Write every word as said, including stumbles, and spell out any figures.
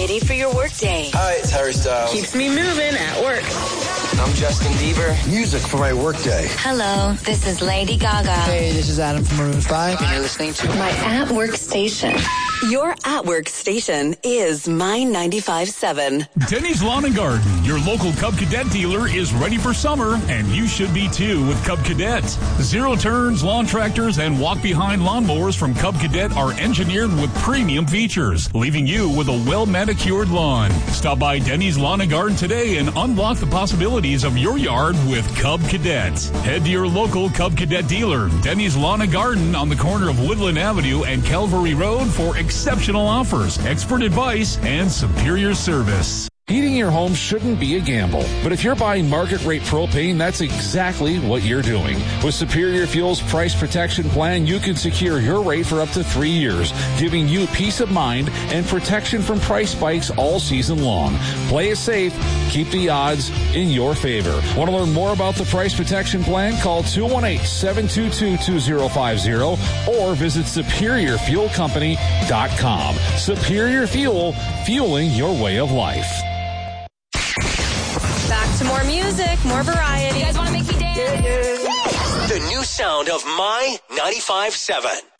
variety for your workday. Hi, it's Harry Styles. Keeps me moving at work. I'm Justin Bieber. Music for my workday. Hello, this is Lady Gaga. Hey, this is Adam from Maroon five. And you're listening to My At Work Station. Your At Work Station is My ninety-five point seven. Denny's Lawn and Garden, your local Cub Cadet dealer, is ready for summer, and you should be too with Cub Cadet. Zero turns, lawn tractors, and walk-behind lawnmowers from Cub Cadet are engineered with premium features, leaving you with a well-manicured lawn. Stop by Denny's Lawn and Garden today and unlock the possibilities of your yard with Cub Cadet. Head to your local Cub Cadet dealer, Denny's Lawn and Garden on the corner of Woodland Avenue and Calvary Road for exceptional offers, expert advice, and superior service. Heating your home shouldn't be a gamble, but if you're buying market rate propane, that's exactly what you're doing. With Superior Fuel's price protection plan, you can secure your rate for up to three years, giving you peace of mind and protection from price spikes all season long. Play it safe. Keep the odds in your favor. Want to learn more about the price protection plan? Call two one eight, seven two two, two zero five zero or visit superior fuel company dot com. Superior Fuel, fueling your way of life. Back to more music, more variety. You guys want to make me dance? The new sound of My ninety-five point seven.